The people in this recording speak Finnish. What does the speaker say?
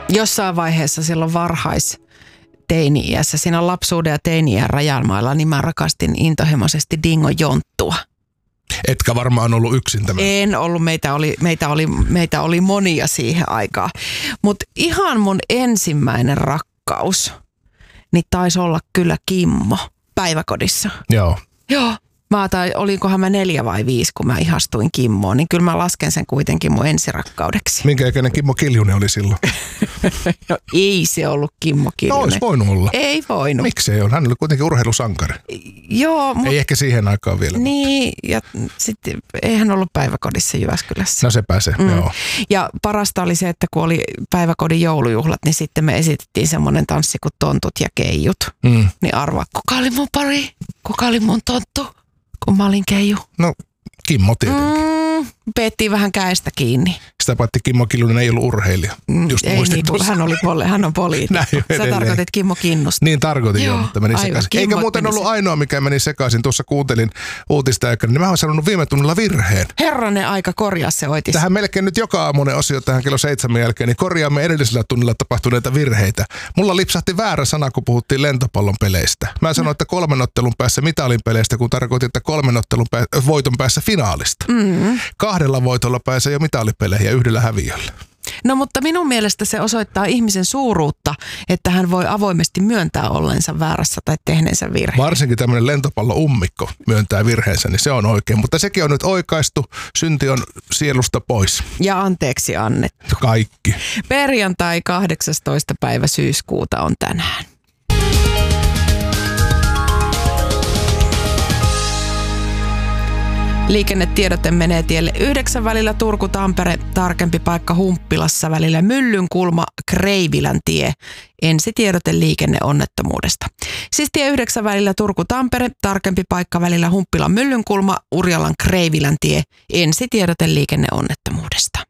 Jossain vaiheessa silloin teini-iässä, siinä lapsuuden ja teini-iän rajamailla, niin mä rakastin intohimoisesti Dingo Jonttua. Etkä varmaan ollut yksin tämä. En ollut, meitä oli monia siihen aikaan. Mutta ihan mun ensimmäinen rakkaus, niin taisi olla kyllä Kimmo päiväkodissa. Joo. Joo. Olinkohan mä 4 vai 5, kun mä ihastuin Kimmoon, niin kyllä mä lasken sen kuitenkin mun ensirakkaudeksi. Minkä ikäinen Kimmo Kiljunen oli silloin? No ei se ollut Kimmo Kiljunen. No olisi voinut olla. Ei voinut. Miksei ole? Hän oli kuitenkin urheilusankari. Joo. Ei ehkä siihen aikaan vielä. Niin, ja sitten ei hän ollut päiväkodissa Jyväskylässä. No se pääsee, joo. Ja parasta oli se, että kun oli päiväkodin joulujuhlat, niin sitten me esitettiin semmoinen tanssi kuin Tontut ja Keijut. Niin arvaa, kuka oli mun pari? Kuka oli mun tonttu? Kun mä olin Keiju. No, Kimmo tietenkin. Peettiin vähän käestä kiinni. Sitä paitsi Kimmo Kiljunen ei ollut urheilija. Just ei niin, hän on poliitikko. Sä tarkoitit Kimmo Kinnusta. Niin tarkoitin joo, mutta meni sekaisin. Eikä muuten ollut ainoa, mikä meni sekaisin. Tuossa kuuntelin uutista aikana, niin mä oon sanonut viime tunnilla virheen. Herranen aika, korjaa se oitis. Tähän melkein nyt joka aamunen osio tähän kello 7 jälkeen, niin korjaamme edellisellä tunnilla tapahtuneita virheitä. Mulla lipsahti väärä sana, kun puhuttiin lentopallon peleistä. Mä sanoin, että 3 ottelun päässä mitalin peleistä, kun tarkoitin, että 3 ottelun voiton päässä finaalista. 2 voitolla pääsee jo mitalipeleihin ja 1 häviöllä. No mutta minun mielestä se osoittaa ihmisen suuruutta, että hän voi avoimesti myöntää ollensa väärässä tai tehneensä virheen. Varsinkin tämmöinen lentopallo-ummikko myöntää virheensä, niin se on oikein. Mutta sekin on nyt oikaistu, synti on sielusta pois. Ja anteeksi annettu. Kaikki. Perjantai 18. päivä syyskuuta on tänään. Liikennetiedote menee tielle 9 välillä Turku-Tampere, tarkempi paikka Humppilassa välillä Myllynkulma, Kreivilän tie. Ensitiedote liikenneonnettomuudesta. Siis tie 9 välillä Turku-Tampere, tarkempi paikka välillä Humppilan Myllynkulma, Urjalan Kreivilän tie. Ensitiedote liikenneonnettomuudesta.